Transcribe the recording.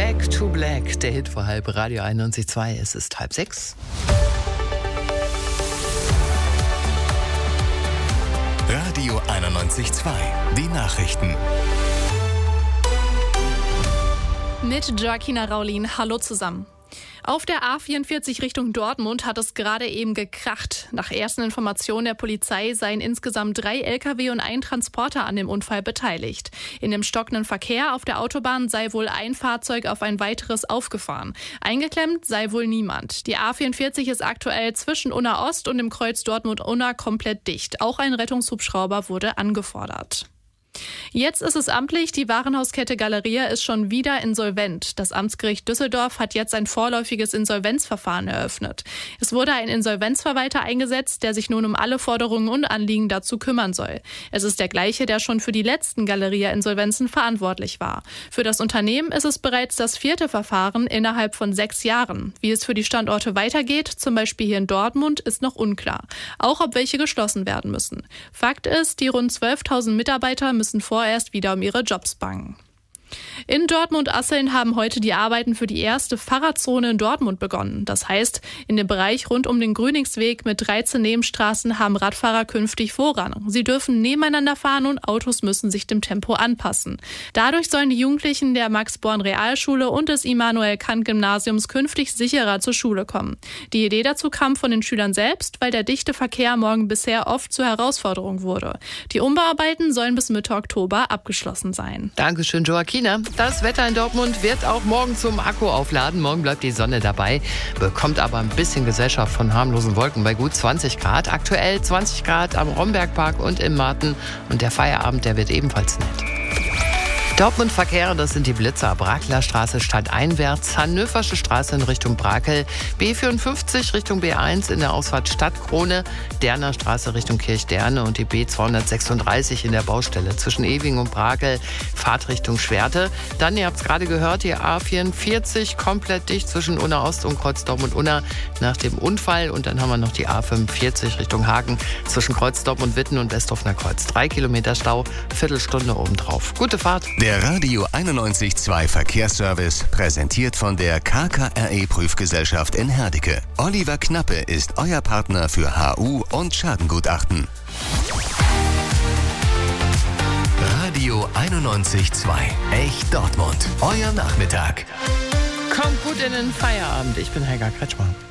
Back to Black, der Hit vor halb, Radio 91.2, es ist 5:30. Radio 91.2, die Nachrichten. Mit Joaquina Raulin, hallo zusammen. Auf der A44 Richtung Dortmund hat es gerade eben gekracht. Nach ersten Informationen der Polizei seien insgesamt 3 Lkw und ein Transporter an dem Unfall beteiligt. In dem stockenden Verkehr auf der Autobahn sei wohl ein Fahrzeug auf ein weiteres aufgefahren. Eingeklemmt sei wohl niemand. Die A44 ist aktuell zwischen Unna Ost und dem Kreuz Dortmund-Unna komplett dicht. Auch ein Rettungshubschrauber wurde angefordert. Jetzt ist es amtlich, die Warenhauskette Galeria ist schon wieder insolvent. Das Amtsgericht Düsseldorf hat jetzt ein vorläufiges Insolvenzverfahren eröffnet. Es wurde ein Insolvenzverwalter eingesetzt, der sich nun um alle Forderungen und Anliegen dazu kümmern soll. Es ist der gleiche, der schon für die letzten Galeria-Insolvenzen verantwortlich war. Für das Unternehmen ist es bereits das 4. Verfahren innerhalb von 6 Jahren. Wie es für die Standorte weitergeht, zum Beispiel hier in Dortmund, ist noch unklar. Auch ob welche geschlossen werden müssen. Fakt ist, die rund 12.000 Mitarbeiter müssen vorerst wieder um ihre Jobs bangen. In Dortmund-Asseln haben heute die Arbeiten für die erste Fahrradzone in Dortmund begonnen. Das heißt, in dem Bereich rund um den Grüningsweg mit 13 Nebenstraßen haben Radfahrer künftig Vorrang. Sie dürfen nebeneinander fahren und Autos müssen sich dem Tempo anpassen. Dadurch sollen die Jugendlichen der Max-Born-Realschule und des Immanuel-Kant-Gymnasiums künftig sicherer zur Schule kommen. Die Idee dazu kam von den Schülern selbst, weil der dichte Verkehr morgen bisher oft zur Herausforderung wurde. Die Umbauarbeiten sollen bis Mitte Oktober abgeschlossen sein. Dankeschön, Joaquina. Das Wetter in Dortmund wird auch morgen zum Akku aufladen. Morgen bleibt die Sonne dabei, bekommt aber ein bisschen Gesellschaft von harmlosen Wolken bei gut 20 Grad. Aktuell 20 Grad am Rombergpark und im Marten. Und der Feierabend, der wird ebenfalls nett. Dortmund-Verkehr, das sind die Blitzer. Brakler Straße stadteinwärts, Hannöversche Straße in Richtung Brakel, B54 Richtung B1 in der Ausfahrt Stadtkrone, Derner Straße Richtung Kirchderne und die B236 in der Baustelle zwischen Ewing und Brakel, Fahrtrichtung Schwerte. Dann, ihr habt es gerade gehört, die A44 komplett dicht zwischen Unna Ost und Kreuz Dortmund-Unna nach dem Unfall. Und dann haben wir noch die A45 Richtung Hagen zwischen Kreuz Dortmund-Witten und Westhofener Kreuz. 3 Kilometer Stau, Viertelstunde obendrauf. Gute Fahrt. Der Radio 91.2 Verkehrsservice, präsentiert von der KKRE-Prüfgesellschaft in Herdecke. Oliver Knappe ist euer Partner für HU und Schadengutachten. Radio 91.2, echt Dortmund. Euer Nachmittag. Kommt gut in den Feierabend. Ich bin Helga Kretschmer.